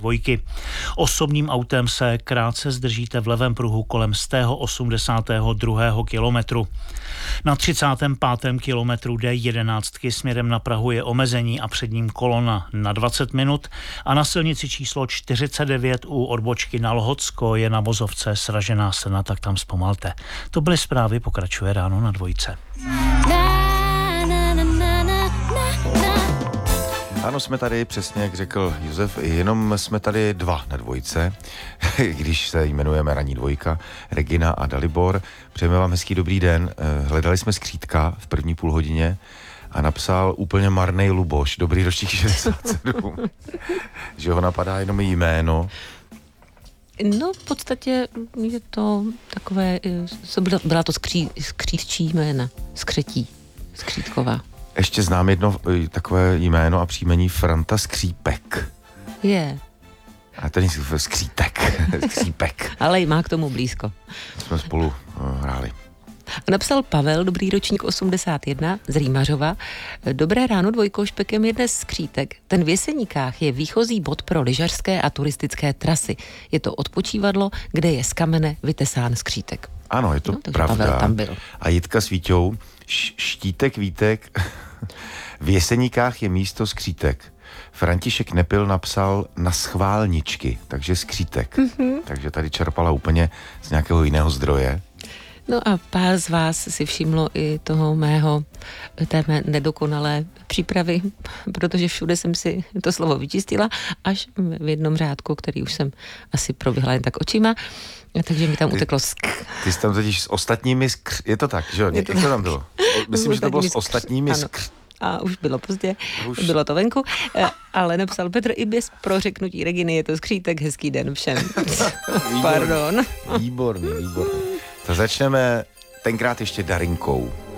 dvojky. Osobním autem se krátce zdržíte v levém pruhu kolem 182. kilometru. Na 35. kilometru D11 směrem na Prahu je omezení a před ním kolona na 20 minut a na silnici číslo 49 u odbočky na Lhotsko je na vozovce sražená srna, tak tam zpomalte. To byly zprávy, pokračuje ráno na dvojce. Ano, jsme tady, přesně jak řekl Josef, jenom jsme tady dva na dvojce, když se jmenujeme Ranní dvojka, Regina a Dalibor. Přejeme vám hezký dobrý den. Hledali jsme skřítka v první půlhodině a napsal úplně marnej Luboš, dobrý ročník 67, že ho napadá jenom jméno. No, v podstatě je to takové, byla to skřítčí jména, Skřítková. Ještě znám jedno takové jméno a příjmení Franta Skřípek. Je. A ten je Skřípek. Ale má k tomu blízko. Jsme spolu hráli. A napsal Pavel, dobrý ročník 81 z Rýmařova. Dobré ráno, dvojko, špekem je dnes skřítek. Ten v Jeseníkách je výchozí bod pro lyžařské a turistické trasy. Je to odpočívadlo, kde je z kamene vytesán skřítek. Ano, je to pravda. Pavel tam byl. A Jitka s Víťou, štítek, Vítek, v Jeseníkách je místo skřítek. František Nepil napsal na schválničky, takže skřítek. Takže tady čerpala úplně z nějakého jiného zdroje. No a pár z vás si všimlo i té mé nedokonalé přípravy, protože všude jsem si to slovo vyčistila, až v jednom řádku, který už jsem asi proběhla jen tak očima, takže mi tam uteklo Ty jsi tam totiž s ostatními je to tak, že jo? Jak to tam bylo? Myslím, že to bylo s ostatními A už bylo pozdě, bylo to venku, ale napsal Petr i bez prořeknutí Reginy, je to skřítek, hezký den všem. Výborný. Pardon. Výborný. To začneme tenkrát ještě Darinkou.